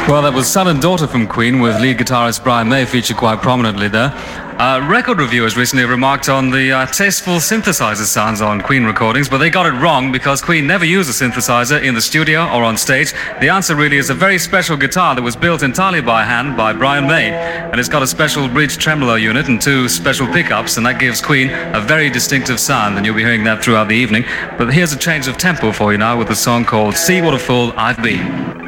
Well, that was Son and Daughter from Queen, with lead guitarist Brian May featured quite prominently there. Record reviewers recently remarked on the tasteful synthesizer sounds on Queen recordings, but they got it wrong because Queen never used a synthesizer in the studio or on stage. The answer really is a very special guitar that was built entirely by hand by Brian May, and it's got a special bridge tremolo unit and 2 special pickups, and that gives Queen a very distinctive sound, and you'll be hearing that throughout the evening. But here's a change of tempo for you now with a song called See What a Fool I've Been.